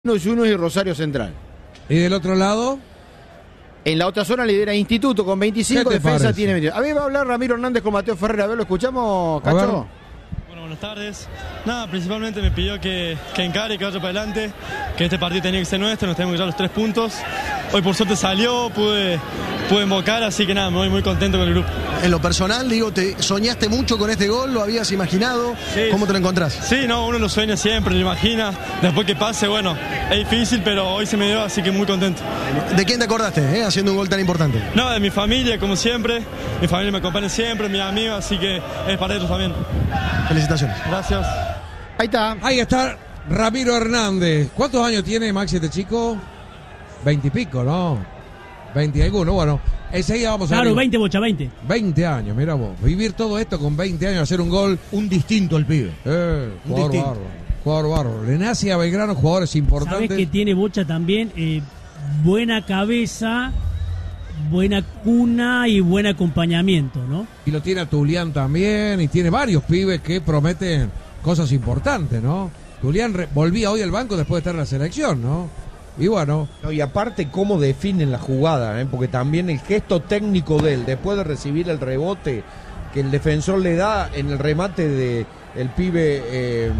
Juniors y Rosario Central. ¿Y del otro lado? En la otra zona lidera Instituto con 25, Defensa parece? tiene 22. A ver, va a hablar Ramiro Hernández con Mateo Ferreira. A ver, ¿lo escuchamos, Cacho? Bueno, buenas tardes. Nada, principalmente me pidió que encare, que vaya para adelante, que este partido tenía que ser nuestro, nos tenemos que llevar los 3 puntos. Hoy por suerte salió, pude invocar, así que nada, me voy muy contento con el grupo. En lo personal, digo, ¿te soñaste mucho con este gol? ¿Lo habías imaginado? Sí. ¿Cómo te lo encontrás? Sí, no, uno lo sueña siempre, lo imagina. Después que pase, bueno, es difícil, pero hoy se me dio, así que muy contento. ¿De quién te acordaste, haciendo un gol tan importante? No, de mi familia, como siempre. Mi familia me acompaña siempre, mis amigos, así que es para ellos también. Felicitaciones. Gracias. Ahí está. Ahí está Ramiro Hernández. ¿Cuántos años tiene Maxi este chico? 20 y pico, ¿no? 20 y alguno, bueno. Enseguida vamos a ver. Claro, 20, Bocha, 20. 20 años, mira vos. Vivir todo esto con 20 años, hacer un gol. Un distinto el pibe. Jugador bárbaro. Jugador bárbaro. Le nace a Belgrano jugadores importantes. Sabes que tiene Bocha también buena cabeza, buena cuna y buen acompañamiento, ¿no? Y lo tiene a Tulián también. Y tiene varios pibes que prometen cosas importantes, ¿no? Tulián volvía hoy al banco después de estar en la selección, ¿no? Y bueno. No, y aparte cómo definen la jugada, porque también el gesto técnico de él, después de recibir el rebote que el defensor le da en el remate de el pibe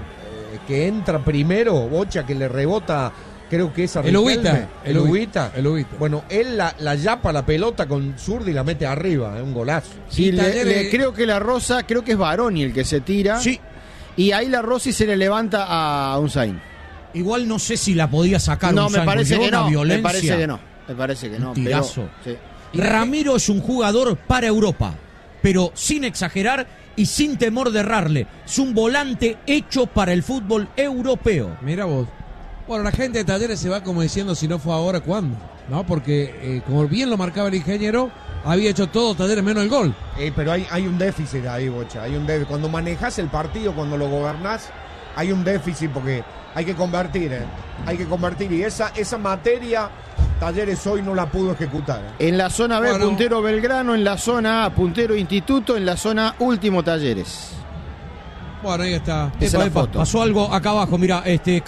que entra primero, Bocha, que le rebota, creo que es a El Ubita. El Ubita. El Ubita. Bueno, él la yapa la pelota con zurda y la mete arriba, es un golazo. Sí, creo que la Rosa, creo que es Baroni el que se tira. Sí. Y ahí la Rosa y se le levanta a Unzain. Igual no sé si la podía sacar. No, me parece que no. Violencia. Me parece que no. Me parece que no. Un tirazo. Pero, sí. Ramiro es un jugador para Europa, pero sin exagerar y sin temor de errarle. Es un volante hecho para el fútbol europeo. Mira vos. Bueno, la gente de Talleres se va como diciendo, si no fue ahora, ¿cuándo? ¿No? Porque, como bien lo marcaba el ingeniero, había hecho todo Talleres menos el gol. Pero hay un déficit ahí, Bocha. Hay un déficit. Cuando manejás el partido, cuando lo gobernás, hay un déficit porque hay que convertir, hay que convertir. Y esa materia, Talleres hoy no la pudo ejecutar. En la zona B, Bueno. puntero Belgrano. En la zona A, puntero Instituto. En la zona último, Talleres. Bueno, ahí está. Esa es la foto. Pasó algo acá abajo, mira,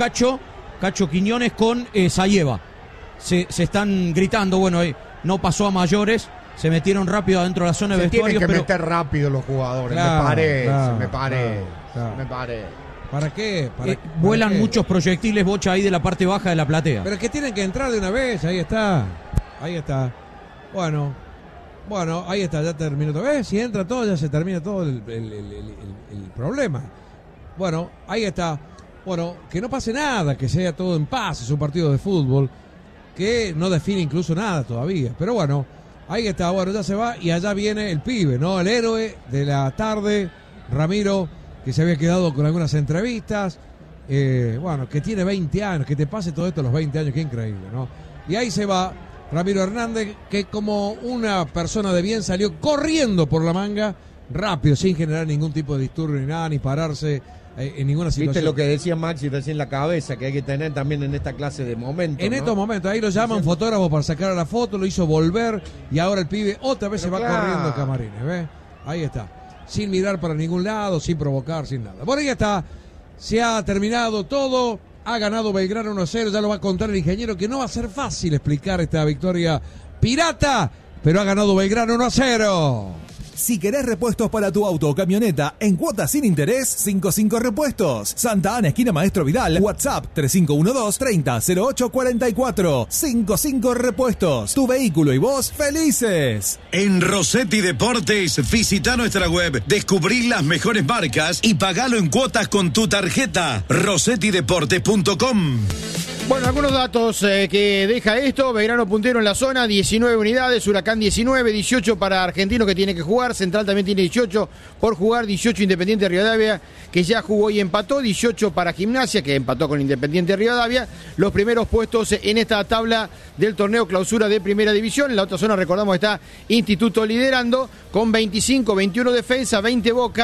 Cacho Quiñones con Sayeva. Se están gritando, bueno, no pasó a mayores, se metieron rápido adentro de la zona de Se tienen vestuarios, que pero meter rápido los jugadores, Claro, me parece. claro. Me parece. ¿Para qué? vuelan ¿Para qué? muchos proyectiles, Bocha, ahí de la parte baja de la platea. Pero es que tienen que entrar de una vez. Ahí está. Ahí está. Bueno, ahí está. Ya terminó todo. Si entra todo, ya se termina todo el problema. Bueno, ahí está. Bueno, que no pase nada, que sea todo en paz. Es un partido de fútbol que no define incluso nada todavía. Pero bueno, ahí está. Bueno, ya se va y allá viene el pibe, ¿no? El héroe de la tarde, Ramiro, que se había quedado con algunas entrevistas. Bueno, que tiene 20 años, que te pase todo esto a los 20 años, qué increíble, ¿no? Y ahí se va Ramiro Hernández, que como una persona de bien salió corriendo por la manga, rápido, sin generar ningún tipo de disturbio ni nada, ni pararse en ninguna situación. Viste lo que decía Maxi recién, la cabeza que hay que tener también en esta clase de momentos, En ¿no? estos momentos, ahí lo llaman fotógrafo para sacar la foto, lo hizo volver y ahora el pibe otra vez Pero se va claro. corriendo a camarines, ¿ves? Ahí está, sin mirar para ningún lado, sin provocar, sin nada. Bueno, ahí está, se ha terminado todo, ha ganado Belgrano 1-0, ya lo va a contar el ingeniero, que no va a ser fácil explicar esta victoria pirata, pero ha ganado Belgrano 1-0. Si querés repuestos para tu auto o camioneta en cuotas sin interés, 55 Repuestos. Santa Ana, esquina Maestro Vidal. WhatsApp 3512-300844. 55 Repuestos. Tu vehículo y vos felices. En Rossetti Deportes, visita nuestra web, descubrí las mejores marcas y pagalo en cuotas con tu tarjeta. rossettideportes.com. Bueno, algunos datos que deja esto. Belgrano puntero en la zona, 19 unidades, Huracán 19, 18 para Argentino que tiene que jugar, Central también tiene 18 por jugar, 18 Independiente Rivadavia que ya jugó y empató, 18 para Gimnasia que empató con Independiente Rivadavia. Los primeros puestos en esta tabla del torneo clausura de Primera División. En la otra zona, recordamos, está Instituto liderando con 25, 21 Defensa, 20 Boca.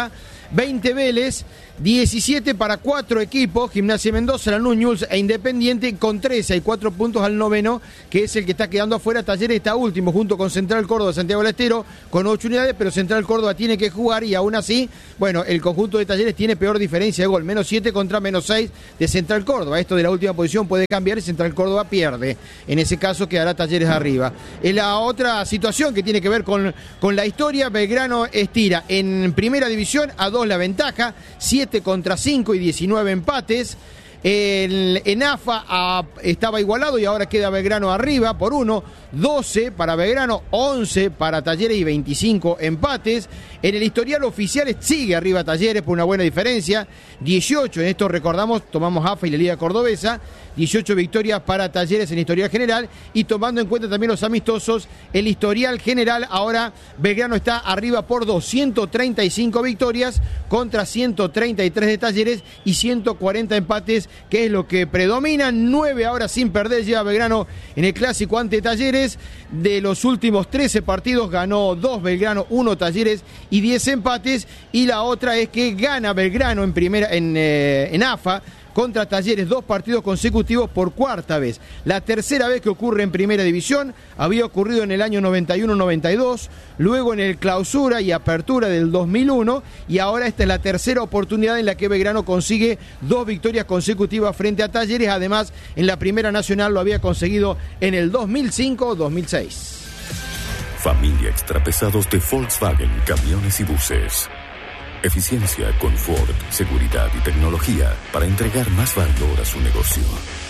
20 Vélez, 17 para 4 equipos, Gimnasia Mendoza, Lanús, Newell's e Independiente, con 13, hay 4 puntos al noveno, que es el que está quedando afuera. Talleres está último, junto con Central Córdoba, Santiago del Estero, con 8 unidades, pero Central Córdoba tiene que jugar y aún así, bueno, el conjunto de Talleres tiene peor diferencia de gol, menos 7 contra menos 6 de Central Córdoba. Esto de la última posición puede cambiar y Central Córdoba pierde. En ese caso quedará Talleres arriba. En la otra situación que tiene que ver con la historia, Belgrano estira en primera división a 2 la ventaja, 7 contra 5 y 19 empates. En AFA estaba igualado y ahora queda Belgrano arriba por 1, 12 para Belgrano, 11 para Talleres y 25 empates. En el historial oficial sigue arriba Talleres por una buena diferencia, 18, en esto recordamos, tomamos AFA y la Liga Cordobesa, 18 victorias para Talleres en el historial general, y tomando en cuenta también los amistosos, el historial general, ahora Belgrano está arriba por 235 victorias contra 133 de Talleres y 140 empates, que es lo que predomina. 9 ahora sin perder lleva Belgrano en el clásico ante Talleres. De los últimos 13 partidos ganó 2 Belgrano, 1 Talleres y 10 empates. Y la otra es que gana Belgrano en AFA contra Talleres 2 partidos consecutivos por cuarta vez. La tercera vez que ocurre en primera división, había ocurrido en el año 91-92, luego en el clausura y apertura del 2001, y ahora esta es la tercera oportunidad en la que Belgrano consigue 2 victorias consecutivas frente a Talleres. Además, en la primera nacional lo había conseguido en el 2005-2006. Familia Extrapesados de Volkswagen Camiones y Buses. Eficiencia, confort, seguridad y tecnología para entregar más valor a su negocio.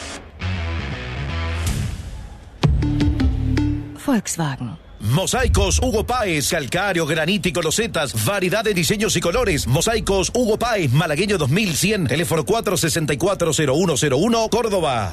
Volkswagen. Mosaicos Hugo Páez, calcáreo, granítico, losetas, variedad de diseños y colores. Mosaicos Hugo Páez, Malagueño 2100, teléfono 464-0101, Córdoba.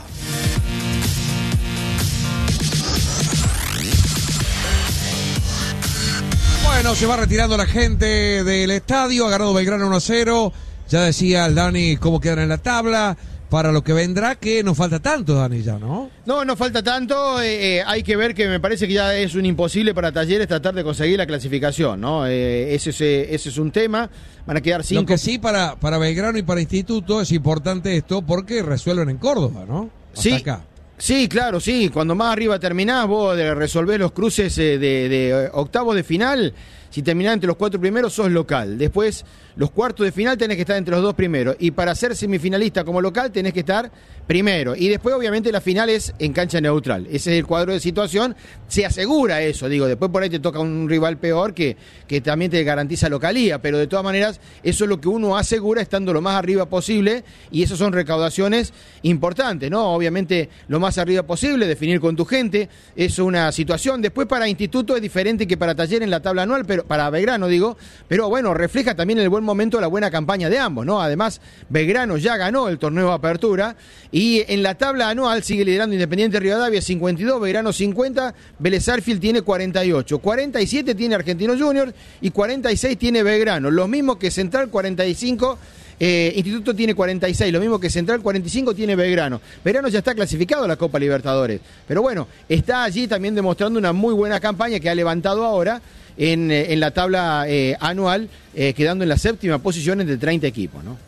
Bueno, se va retirando la gente del estadio, ha ganado Belgrano 1-0, ya decía el Dani cómo quedan en la tabla, para lo que vendrá, que no falta tanto, Dani, ya, ¿no? No falta tanto, hay que ver que me parece que ya es un imposible para Talleres tratar de conseguir la clasificación, ¿no? Ese es un tema, van a quedar 5. Lo que sí, para Belgrano y para Instituto es importante esto, porque resuelven en Córdoba, ¿no? Hasta sí. acá. Sí, claro, sí. Cuando más arriba terminás, vos resolvés los cruces de octavos de final. Si terminás entre los 4 primeros, sos local. Después, los cuartos de final tenés que estar entre los 2 primeros. Y para ser semifinalista como local, tenés que estar primero. Y después, obviamente, la final es en cancha neutral. Ese es el cuadro de situación. Se asegura eso, digo. Después por ahí te toca un rival peor que también te garantiza localía. Pero de todas maneras, eso es lo que uno asegura estando lo más arriba posible. Y eso son recaudaciones importantes, ¿no? Obviamente, lo más arriba posible, definir con tu gente. Es una situación. Después, para Instituto es diferente que para Talleres en la tabla anual, pero para Belgrano, digo. Pero bueno, refleja también el buen momento, la buena campaña de ambos, ¿no? Además, Belgrano ya ganó el torneo de apertura. Y en la tabla anual sigue liderando Independiente Rivadavia 52, Belgrano 50, Vélez Sarsfield tiene 48, 47 tiene Argentinos Juniors y 46 tiene Belgrano, lo mismo que Central 45, Instituto tiene 46, lo mismo que Central 45 tiene Belgrano. Belgrano ya está clasificado a la Copa Libertadores, pero bueno, está allí también demostrando una muy buena campaña que ha levantado ahora en la tabla anual, quedando en la 7ª posición entre 30 equipos, ¿no?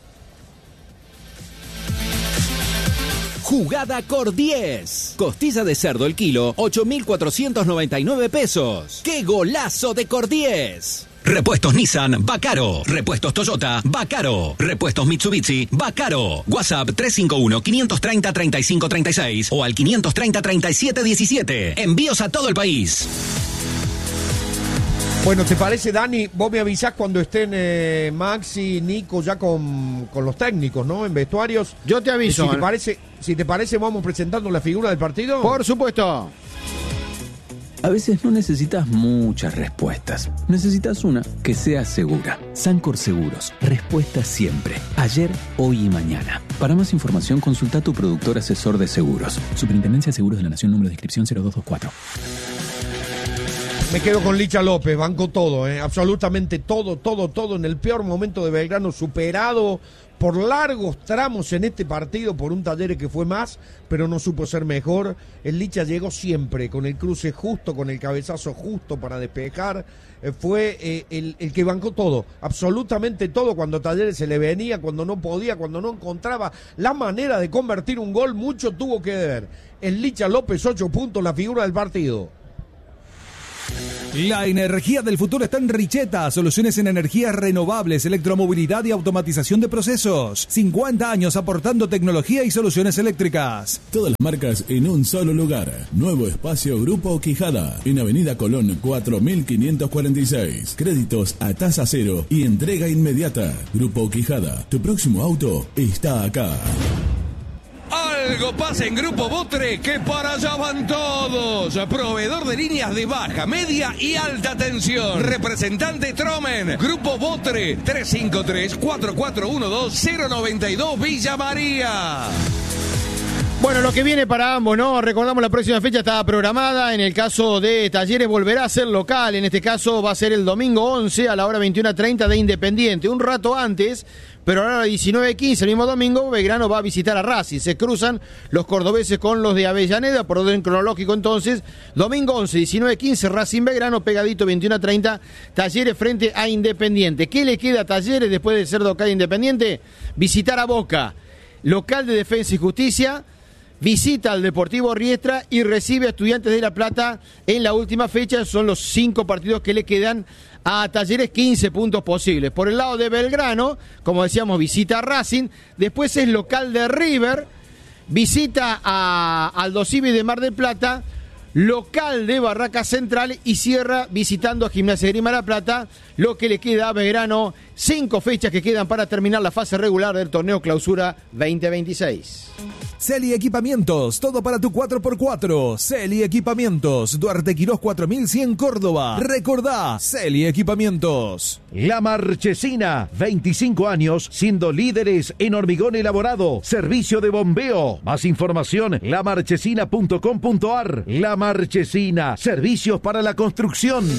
Jugada Cor 10. Costilla de cerdo el kilo, 8.499 pesos. ¡Qué golazo de Cor 10! Repuestos Nissan, Bacaro. Repuestos Toyota, Bacaro. Repuestos Mitsubishi, Bacaro. WhatsApp 351-530-3536 o al 530-3717. Envíos a todo el país. Bueno, ¿te parece, Dani? Vos me avisás cuando estén Maxi, Nico, ya con los técnicos, ¿no? En vestuarios. Yo te aviso. Si te parece, vamos presentando la figura del partido. Por supuesto. A veces no necesitas muchas respuestas. Necesitas una que sea segura. Sancor Seguros. Respuesta siempre. Ayer, hoy y mañana. Para más información, consulta a tu productor asesor de seguros. Superintendencia de Seguros de la Nación, número de inscripción 0224. Me quedo con Licha López, banco todo, absolutamente todo en el peor momento de Belgrano, superado por largos tramos en este partido por un Talleres que fue más, pero no supo ser mejor. El Licha llegó siempre con el cruce justo, con el cabezazo justo para despejar. Fue el que bancó todo, absolutamente todo, cuando Talleres se le venía, cuando no podía, cuando no encontraba la manera de convertir un gol, mucho tuvo que ver. El Licha López, 8 puntos, la figura del partido. La energía del futuro está en Richeta, soluciones en energías renovables, electromovilidad y automatización de procesos. 50 años aportando tecnología y soluciones eléctricas. Todas las marcas en un solo lugar. Nuevo espacio Grupo Quijada, en Avenida Colón 4546. Créditos a tasa cero y entrega inmediata. Grupo Quijada, tu próximo auto está acá. Algo pasa en Grupo Botre, que para allá van todos. Proveedor de líneas de baja, media y alta tensión. Representante Tromen. Grupo Botre, 353-4412-092 Villa María. Bueno, lo que viene para ambos, ¿no? Recordamos, la próxima fecha estaba programada. En el caso de Talleres volverá a ser local. En este caso va a ser el domingo 11 a la hora 21:30 de Independiente. Un rato antes, pero ahora a las 19:15, el mismo domingo, Belgrano va a visitar a Racing. Se cruzan los cordobeses con los de Avellaneda, por orden cronológico entonces. Domingo 11, 19:15, Racing Belgrano, pegadito 21:30, Talleres frente a Independiente. ¿Qué le queda a Talleres después de ser local Independiente? Visitar a Boca, local de Defensa y Justicia. Visita al Deportivo Riestra y recibe a Estudiantes de La Plata en la última fecha. Son los 5 partidos que le quedan a Talleres, 15 puntos posibles. Por el lado de Belgrano, como decíamos, visita a Racing. Después es local de River. Visita a Aldo Civi de Mar del Plata. Local de Barraca Central y cierra visitando a Gimnasia de Grima La Plata. Lo que le queda a Belgrano, 5 fechas que quedan para terminar la fase regular del torneo Clausura 2026. Celi Equipamientos, todo para tu 4x4. Celi Equipamientos, Duarte Quirós 4100 Córdoba. Recordá, Celi Equipamientos. La Marchesina, 25 años siendo líderes en hormigón elaborado, servicio de bombeo. Más información, lamarchesina.com.ar. La Marchesina, servicios para la construcción.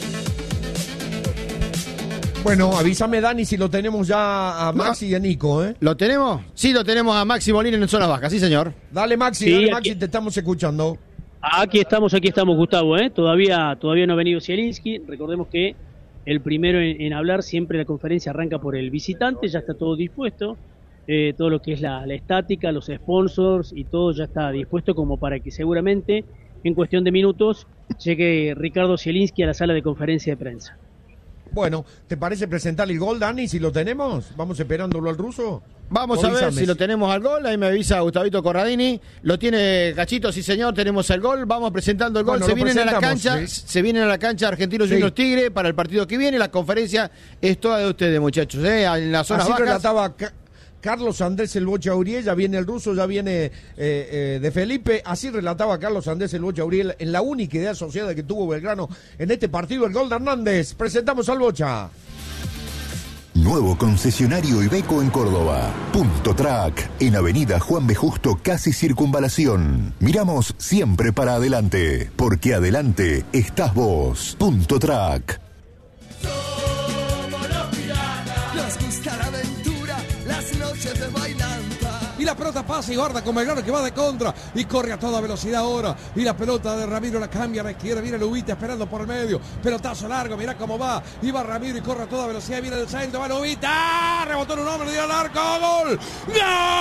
Bueno, avísame, Dani, si lo tenemos ya a Maxi y a Nico, ¿eh? ¿Lo tenemos? Sí, lo tenemos a Maxi Molina en zonas bajas, sí, señor. Dale, Maxi, sí, Maxi, te estamos escuchando. Aquí estamos, Gustavo, ¿eh? Todavía no ha venido Zielinski. Recordemos que el primero en hablar, siempre la conferencia arranca por el visitante, ya está todo dispuesto. Todo lo que es la estática, los sponsors y todo ya está dispuesto como para que seguramente en cuestión de minutos llegue Ricardo Zielinski a la sala de conferencia de prensa. Bueno, ¿te parece presentar el gol, Dani, si lo tenemos? ¿Vamos esperándolo al ruso? Vamos a ver si lo tenemos al gol. Ahí me avisa Gustavito Corradini. Lo tiene Cachito, sí señor, tenemos el gol. Vamos presentando el gol. Bueno, se vienen a la cancha, sí. Se vienen a la cancha Argentinos Juniors Tigre para el partido que viene. La conferencia es toda de ustedes, muchachos, en las zonas bajas. Así relataba Carlos Andrés el Bocha Uriel, ya viene el ruso, ya viene de Felipe. Así relataba Carlos Andrés el Bocha Uriel en la única idea asociada que tuvo Belgrano en este partido, el gol de Hernández. Presentamos al Bocha. Nuevo concesionario Iveco en Córdoba. Punto Track, en Avenida Juan B. Justo, casi Circunvalación. Miramos siempre para adelante, porque adelante estás vos. Punto Track. Y la pelota pasa y guarda con Belgrano que va de contra y corre a toda velocidad ahora. Y la pelota de Ramiro la cambia a la izquierda. Viene Lubita esperando por el medio. Pelotazo largo, mirá cómo va. Y va Ramiro y corre a toda velocidad. Viene el centro, va Lubita. ¡Ah! Rebotó en un hombre, le dio al arco. ¡Gol! ¡Gol!